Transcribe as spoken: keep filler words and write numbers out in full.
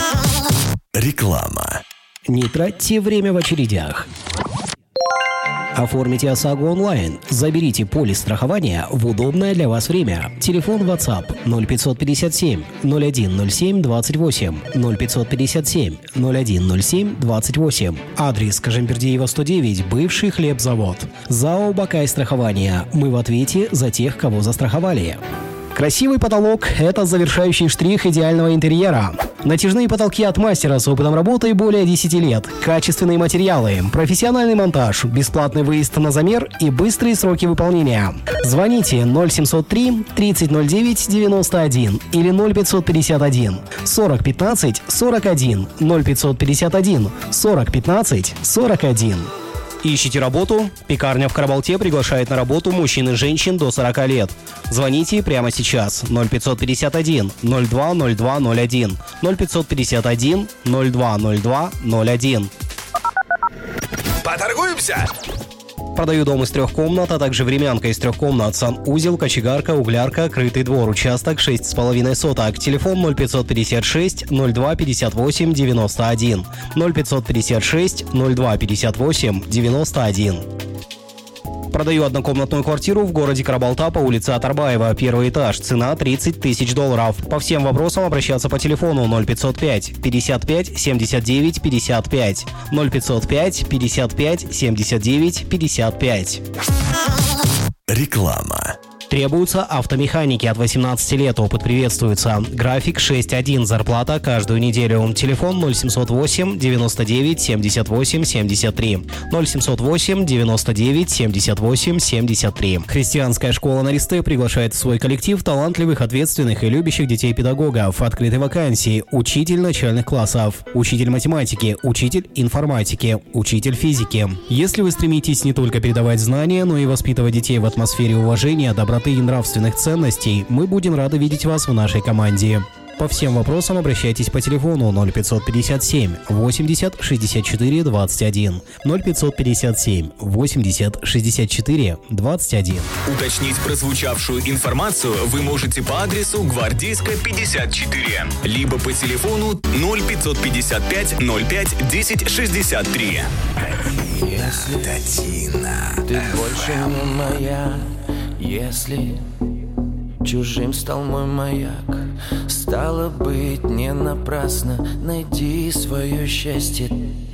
Реклама. Не тратьте время в очередях. Оформите ОСАГО онлайн. Заберите полис страхования в удобное для вас время. Телефон WhatsApp ноль пятьсот пятьдесят семь ноль один ноль семь двадцать восемь ноль пятьсот пятьдесят семь ноль один ноль семь двадцать восемь. Адрес Кожембердиева сто девять, бывший хлебзавод. ЗАО «Бакай страхование». Мы в ответе за тех, кого застраховали. Красивый потолок – это завершающий штрих идеального интерьера. Натяжные потолки от мастера с опытом работы более десяти лет. Качественные материалы, профессиональный монтаж, бесплатный выезд на замер и быстрые сроки выполнения. Звоните ноль семьсот три тридцать ноль девять девяносто один или ноль пятьсот пятьдесят один сорок пятнадцать сорок один ноль пятьсот пятьдесят один сорок пятнадцать сорок один. Ищите работу? Пекарня в Карабалте приглашает на работу мужчин и женщин до сорока лет. Звоните прямо сейчас. ноль пятьсот пятьдесят один ноль два ноль два ноль один ноль пятьсот пятьдесят один ноль два ноль два ноль один. Поторгуемся? Продаю дом из трех комнат, а также времянка из трех комнат, санузел, кочегарка, углярка, крытый двор, участок шесть с половиной соток. Телефон ноль пятьсот пятьдесят шесть ноль два пятьдесят восемь девяносто один ноль пятьсот пятьдесят шесть ноль два пятьдесят восемь девяносто один. Продаю однокомнатную квартиру в городе Карабалта по улице Атарбаева, первый этаж, цена тридцать тысяч долларов. По всем вопросам обращаться по телефону ноль пятьсот пять пятьдесят пять семьдесят девять пятьдесят пять ноль пятьсот пять пятьдесят пять семьдесят девять пятьдесят пять. Реклама. Требуются автомеханики от восемнадцати лет, опыт приветствуется. График шесть один, зарплата каждую неделю. Телефон ноль семьсот восемь девяносто девять семьдесят восемь семьдесят три ноль семьсот восемь девяносто девять семьдесят восемь семьдесят три. Христианская школа на Ристе приглашает в свой коллектив талантливых, ответственных и любящих детей-педагогов. Открыты вакансии: учитель начальных классов, учитель математики, учитель информатики, учитель физики. Если вы стремитесь не только передавать знания, но и воспитывать детей в атмосфере уважения, доброты и нравственных ценностей, мы будем рады видеть вас в нашей команде. По всем вопросам обращайтесь по телефону ноль пятьсот пятьдесят семь восемьдесят шестьдесят четыре двадцать один ноль пятьсот пятьдесят семь восемьдесят шестьдесят четыре двадцать один. Уточнить прозвучавшую информацию вы можете по адресу Гвардейская, пятьдесят четыре, либо по телефону ноль пятьсот пятьдесят пять ноль пять десять шестьдесят три. Татина. Ты больше не моя, если чужим стал мой маяк. Стало быть, не напрасно найди свое счастье